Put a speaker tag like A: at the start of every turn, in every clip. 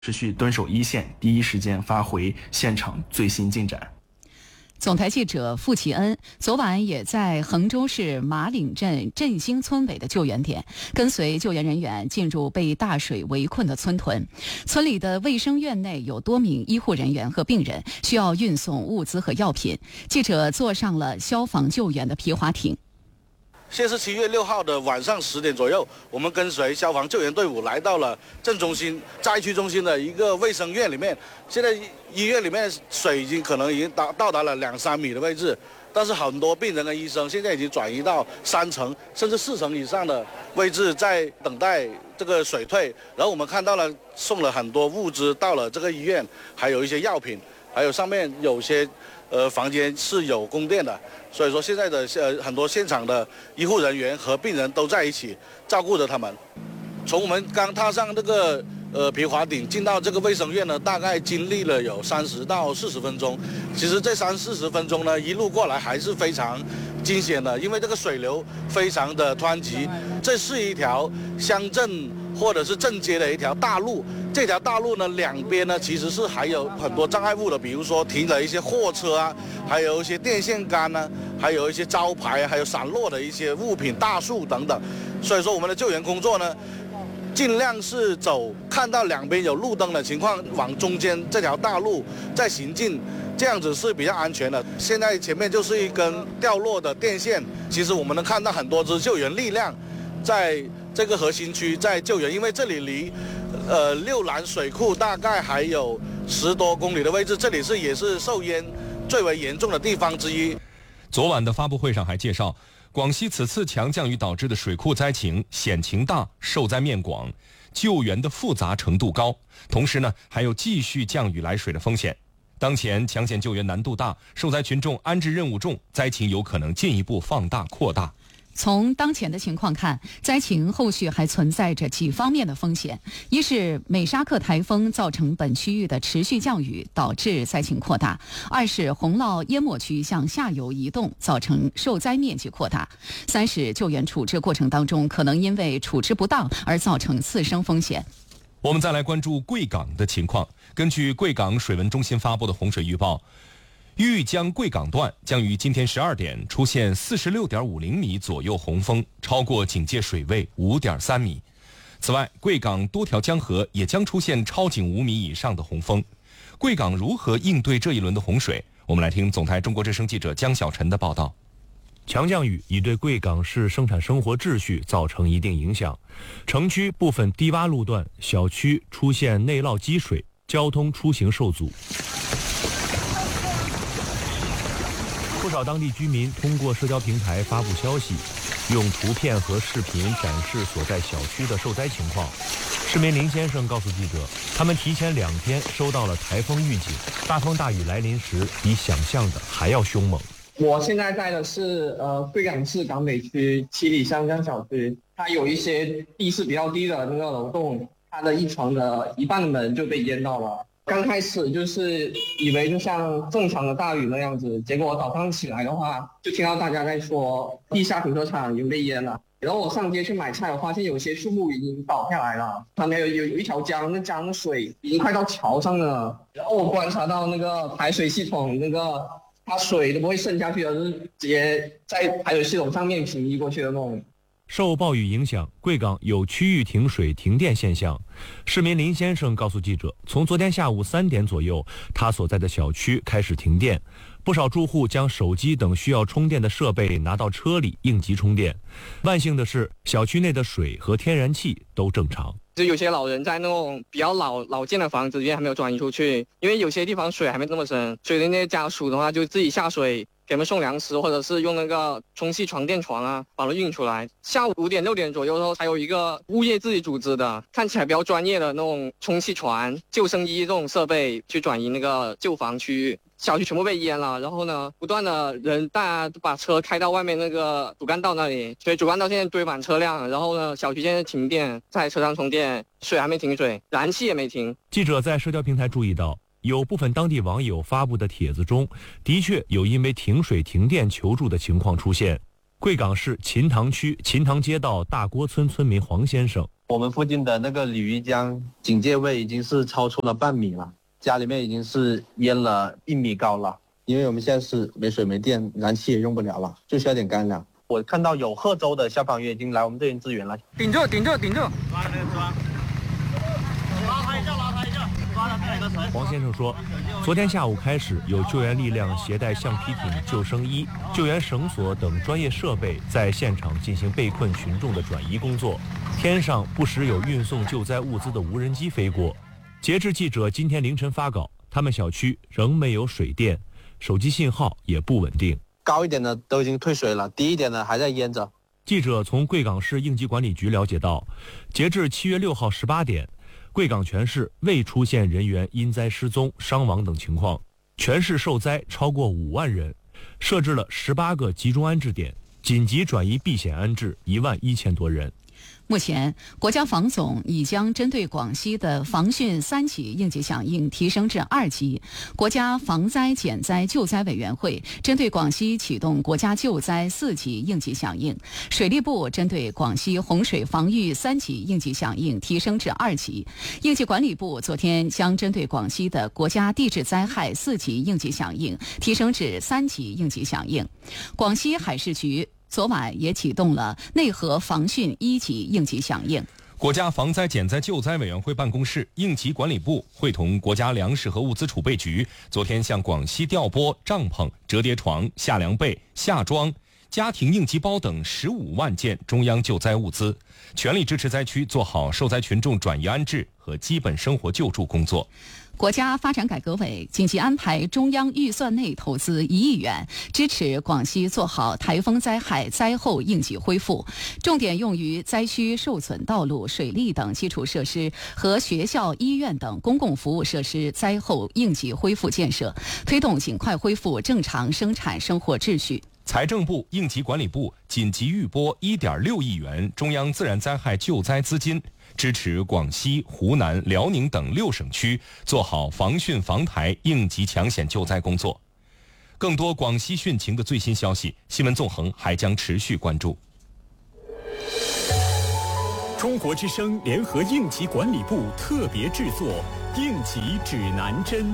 A: 持续蹲守一线，第一时间发回现场最新进展。
B: 总台记者付奇恩昨晚也在衡州市马岭镇振兴村委的救援点，跟随救援人员进入被大水围困的村屯。村里的卫生院内有多名医护人员和病人，需要运送物资和药品。记者坐上了消防救援的皮划艇。
C: 现在是7月6号的晚上10点左右，我们跟随消防救援队伍来到了镇中心灾区中心的一个卫生院里面。现在医院里面水可能已经到达了2-3米的位置，但是很多病人跟医生现在已经转移到3层甚至4层以上的位置，在等待这个水退。然后我们看到了送了很多物资到了这个医院，还有一些药品，还有上面有些房间是有供电的，所以说现在的很多现场的医护人员和病人都在一起照顾着他们。从我们刚踏上这个皮划艇进到这个卫生院呢，大概经历了有30到40分钟。其实这30-40分钟呢，一路过来还是非常惊险的，因为这个水流非常的湍急。这是一条乡镇或者是镇街的一条大路，这条大路呢两边呢其实是还有很多障碍物的，比如说停了一些货车啊，还有一些电线杆啊，还有一些招牌，还有散落的一些物品、大树等等。所以说我们的救援工作呢，尽量是走看到两边有路灯的情况，往中间这条大路再行进，这样子是比较安全的。现在前面就是一根掉落的电线，其实我们能看到很多支救援力量在这个核心区在救援，因为这里离六兰水库大概还有10多公里的位置，这里也是受淹最为严重的地方之一。
D: 昨晚的发布会上还介绍，广西此次强降雨导致的水库灾情险情大，受灾面广，救援的复杂程度高，同时呢还有继续降雨来水的风险。当前抢险救援难度大，受灾群众安置任务重，灾情有可能进一步放大扩大。
B: 从当前的情况看，灾情后续还存在着几方面的风险。一是美沙克台风造成本区域的持续降雨，导致灾情扩大；二是洪涝淹没区向下游移动，造成受灾面积扩大；三是救援处置过程当中可能因为处置不当而造成次生风险。
D: 我们再来关注贵港的情况。根据贵港水文中心发布的洪水预报，豫江贵港段将于今天12点出现46.50米左右洪峰，超过警戒水位5.3米。此外，贵港多条江河也将出现超警5米以上的洪峰。贵港如何应对这一轮的洪水？我们来听总台中国之声记者江小晨的报道。
E: 强降雨已对贵港市生产生活秩序造成一定影响，城区部分低洼路段、小区出现内涝积水，交通出行受阻。不少当地居民通过社交平台发布消息，用图片和视频展示所在小区的受灾情况。市民林先生告诉记者，他们提前2天收到了台风预警，大风大雨来临时比想象的还要凶猛。
F: 我现在在的是贵港市港北区七里香江小区，它有一些地势比较低的那个楼栋，它的一层的一半的门就被淹到了。刚开始就是以为就像正常的大雨那样子，结果早上起来的话，就听到大家在说地下停车场已经被淹了。然后我上街去买菜，我发现有些树木已经倒下来了，旁边有一条江，那江的水已经快到桥上了。然后我观察到那个排水系统，那个它水都不会渗下去的，就是直接在排水系统上面平移过去的那种。
E: 受暴雨影响，贵港有区域停水停电现象。市民林先生告诉记者，从昨天下午3点左右，他所在的小区开始停电，不少住户将手机等需要充电的设备拿到车里应急充电。万幸的是，小区内的水和天然气都正常。
G: 就有些老人在那种比较老建的房子里面还没有转移出去，因为有些地方水还没那么深，所以那些家属的话就自己下水给他们送粮食，或者是用那个充气床垫床啊把它运出来。下午5点6点左右的时候，还有一个物业自己组织的看起来比较专业的那种充气船、救生衣这种设备去转移那个旧房区域。小区全部被淹了，然后呢，不断的人大家都把车开到外面那个主干道那里，所以主干道现在堆满车辆，然后呢，小区现在停电，在车上充电，水还没停水，燃气也没停。
E: 记者在社交平台注意到，有部分当地网友发布的帖子中，的确有因为停水停电求助的情况出现。贵港市秦塘区秦塘街道大郭村村民黄先生，
H: 我们附近的那个鲤鱼江警戒位已经是超出了半米了，家里面已经是淹了1米高了。因为我们现在是没水没电，燃气也用不了了，就需要点干粮。我看到有贺州的消防员已经来我们这边支援了。
I: 顶住！
E: 黄先生说，昨天下午开始，有救援力量携带橡皮艇、救生衣、救援绳索等专业设备，在现场进行被困群众的转移工作。天上不时有运送救灾物资的无人机飞过。截至记者今天凌晨发稿，他们小区仍没有水电，手机信号也不稳定。
H: 高一点的都已经退水了，低一点的还在淹着。
E: 记者从贵港市应急管理局了解到，截至7月6号18点，贵港全市未出现人员因灾失踪、伤亡等情况，全市受灾超过5万人，设置了18个集中安置点，紧急转移避险安置11000多人。
B: 目前，国家防总已将针对广西的防汛3级应急响应提升至2级。国家防灾减灾救灾委员会针对广西启动国家救灾4级应急响应。水利部针对广西洪水防御3级应急响应提升至2级。应急管理部昨天将针对广西的国家地质灾害4级应急响应提升至3级应急响应。广西海事局昨晚也启动了内河防汛1级应急响应。
D: 国家防灾减灾救灾委员会办公室、应急管理部会同国家粮食和物资储备局，昨天向广西调拨帐篷、折叠床、夏凉被、夏装、家庭应急包等15万件中央救灾物资，全力支持灾区做好受灾群众转移安置和基本生活救助工作。
B: 国家发展改革委紧急安排中央预算内投资1亿元，支持广西做好台风灾害灾后应急恢复，重点用于灾区受损道路、水利等基础设施和学校、医院等公共服务设施灾后应急恢复建设，推动尽快恢复正常生产生活秩序。
D: 财政部、应急管理部紧急预拨1.6亿元中央自然灾害救灾资金，支持广西、湖南、辽宁等6省区做好防汛防台应急抢险救灾工作。更多广西汛情的最新消息，新闻纵横还将持续关注。
J: 中国之声联合应急管理部特别制作应急指南针。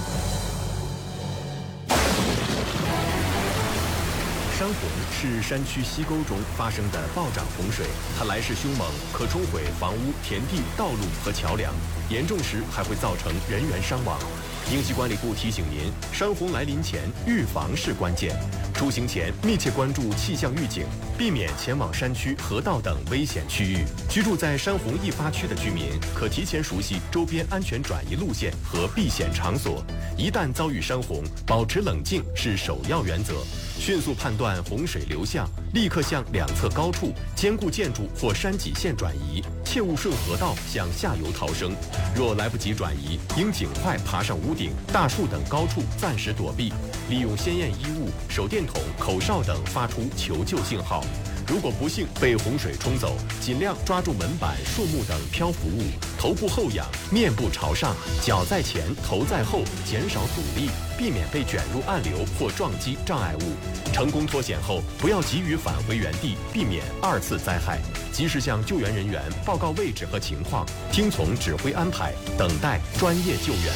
J: 山洪是山区溪沟中发生的暴涨洪水，它来势凶猛，可冲毁房屋、田地、道路和桥梁，严重时还会造成人员伤亡。应急管理部提醒您，山洪来临前预防是关键，出行前密切关注气象预警，避免前往山区、河道等危险区域。居住在山洪易发区的居民可提前熟悉周边安全转移路线和避险场所，一旦遭遇山洪，保持冷静是首要原则。迅速判断洪水流向，立刻向两侧高处、坚固建筑或山脊线转移，切勿顺河道向下游逃生。若来不及转移，应尽快爬上屋顶、大树等高处暂时躲避，利用鲜艳衣物、手电筒、口哨等发出求救信号。如果不幸被洪水冲走，尽量抓住门板、树木等漂浮物，头部后仰，面部朝上，脚在前，头在后，减少阻力，避免被卷入暗流或撞击障碍物。成功脱险后，不要急于返回原地，避免2次灾害。及时向救援人员报告位置和情况，听从指挥安排，等待专业救援。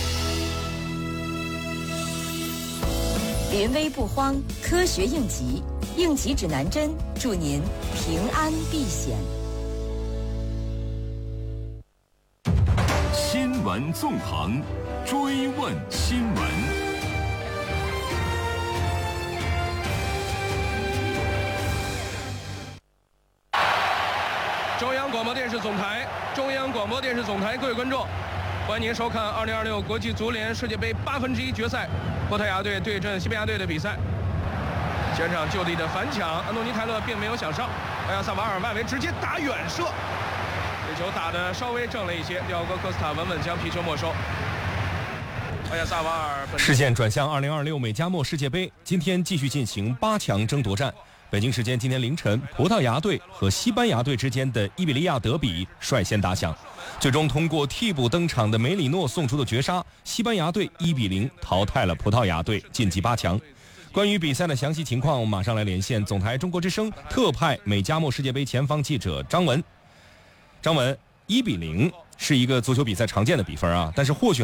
K: 临危不慌，科学应急，应急指南针，祝您平安避险。
J: 新闻纵横，追问新闻。
L: 中央广播电视总台，中央广播电视总台，各位观众，欢迎您收看2026国际足联世界杯1/8决赛，葡萄牙队对阵西班牙队的比赛。前场就地的反抢，安东尼泰勒并没有想上，埃亚萨瓦尔外围直接打远射，这球打得稍微正了一些，迪奥戈科斯塔稳稳将皮球没收。埃亚萨瓦尔。
D: 视线转向2026美加墨世界杯，今天继续进行8强争夺战。北京时间今天凌晨，葡萄牙队和西班牙队之间的伊比利亚德比率先打响，最终通过替补登场的梅里诺送出的绝杀，西班牙队1-0淘汰了葡萄牙队，晋级8强。关于比赛的详细情况，我们马上来连线总台中国之声特派美加墨世界杯前方记者张文。 张文，1-0是一个足球比赛常见的比分啊，但是或许